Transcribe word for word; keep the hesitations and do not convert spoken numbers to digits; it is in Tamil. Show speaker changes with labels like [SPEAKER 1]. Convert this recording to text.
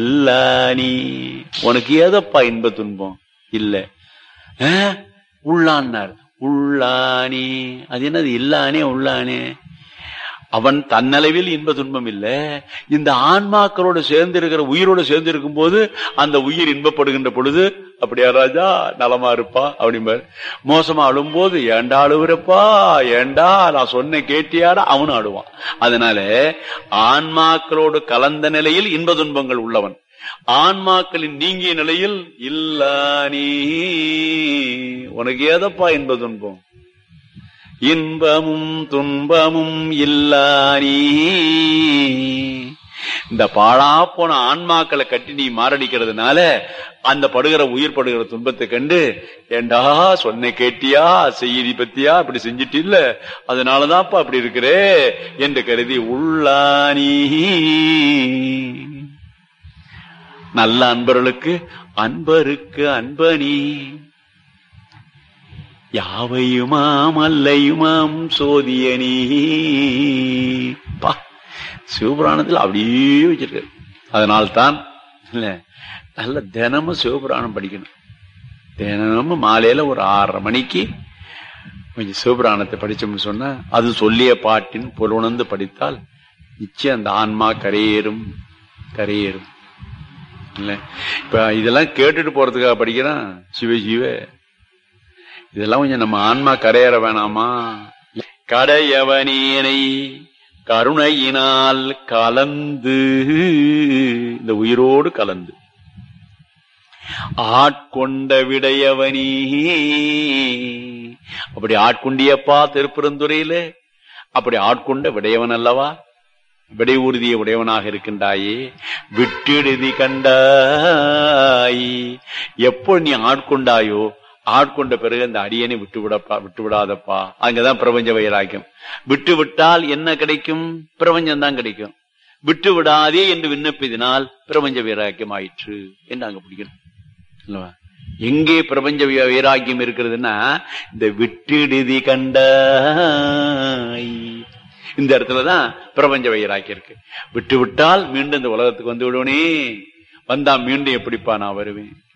[SPEAKER 1] இல்லானி உனக்கு ஏதப்பா இன்ப துன்பம் இல்ல. உள்ளான்னார். உள்ளானி அது என்னது? இல்லானே உள்ளானே. அவன் தன்னளவில் இன்ப துன்பம் இல்ல, இந்த ஆன்மாக்களோடு சேர்ந்து இருக்கிற உயிரோடு சேர்ந்து இருக்கும் போது அந்த உயிர் இன்பப்படுகின்ற பொழுது அப்படியா ராஜா நலமா இருப்பா அப்படிம்பார். மோசமா அழும்போது ஏண்டா அழுவுறப்பா, ஏண்டா நான் சொன்ன கேட்டியாடா அவனும் அழுவான். அதனால ஆன்மாக்களோடு கலந்த நிலையில் இன்ப துன்பங்கள் உள்ளவன், ஆன்மாக்களின் நீங்கிய நிலையில் இல்லா நீ உனக்கு ஏதப்பா இன்ப துன்பம், இன்பமும் துன்பமும் இல்லா நீ. இந்த பாழா போன ஆன்மாக்களை கட்டி நீ மாரடிக்கிறதுனால அந்த படுகிற உயிர் படுகிற துன்பத்தை கண்டு ஏண்டா சொன்ன கேட்டியா, செய்தி பத்தியா இப்படி செஞ்சிட்டு இல்ல, அதனாலதான்ப்பா அப்படி இருக்கிறே என்று கருதி உள்ளானி. நல்ல அன்பர்களுக்கு அன்பருக்கு அன்பனி, யாவையுமாம் அல்லையுமாம் சோதியனி. பா சிவபுராணத்தில் அப்படியே வச்சிருக்க. அதனால்தான் இல்ல நல்ல தினமும் சிவபுராணம் படிக்கணும். தினமும் மாலையில ஒரு ஆறரை மணிக்கு கொஞ்சம் சிவபுராணத்தை படிச்சோம்னு சொன்னா, அது சொல்லிய பாட்டின் பொருளுணர்ந்து படித்தால் நிச்சயம் அந்த ஆன்மா கரையேறும் கரையேறும். இல்ல இப்ப இதெல்லாம் கேட்டுட்டு போறதுக்காக படிக்கிறான் சிவ சிவ. இதெல்லாம் கொஞ்சம் நம்ம ஆன்மா கரையேற வேணாமா? கடையவனேனை கருணையினால் கலந்து, இந்த உயிரோடு கலந்து ஆட்கொண்ட விடையவனி. அப்படி ஆட்கொண்டியப்பா திருப்பெருந்துறையில, அப்படி ஆட்கொண்ட விடையவன் அல்லவா, விடை உறுதிய உடையவனாக இருக்கின்றாயே. விட்டெழுதி கண்டாய், எப்போ நீ ஆட்கொண்டாயோ ஆட்கொண்ட பிறகு அந்த அடியனை விட்டு விடப்பா விட்டு விடாதப்பா. அங்கதான் பிரபஞ்ச வைராக்கியம். விட்டு விட்டால் என்ன கிடைக்கும்? பிரபஞ்சம் தான் கிடைக்கும். விட்டு விடாதே என்று விண்ணப்பினால் பிரபஞ்ச வைராக்கியம் ஆயிற்று என்று அங்க பிடிக்கணும். எங்கே பிரபஞ்ச வைராக்கியம் இருக்கிறதுன்னா இந்த விட்டெழுதி கண்டாய், இந்த இடத்துலதான் பிரபஞ்ச வைராக்கியம் இருக்கு. விட்டு விட்டால் மீண்டும் இந்த உலகத்துக்கு வந்து விடுவனே, வந்தா மீண்டும் எப்படிப்பா நான் வருவேன்?